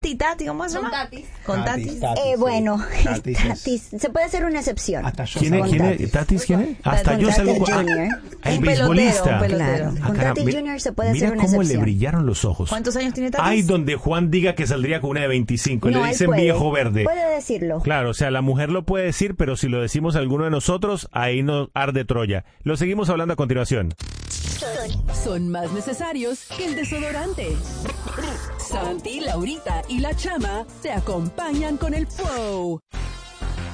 Tati, ¿cómo se llama? Con Tatis. Bueno, Tatis Tatis. Se puede hacer una excepción. Hasta yo ¿Quién salgo es? ¿Tatis quién es? Hasta Con yo Tatis salgo Jr. el Un beisbolista. pelotero. Claro. Con caramba, Tatis Jr. se puede hacer mira una cómo le excepción. brillaron los ojos. ¿Cuántos años tiene Tatis? Ay, donde Juan diga que saldría con una de 25. No, Le él dicen puede. viejo verde. Puede decirlo. Claro, o sea, la mujer lo puede decir, pero si lo decimos alguno de nosotros, ahí nos arde Troya. Lo seguimos hablando a continuación. Son más necesarios que el desodorante. Santi, Laurita y la Chama te acompañan con el flow.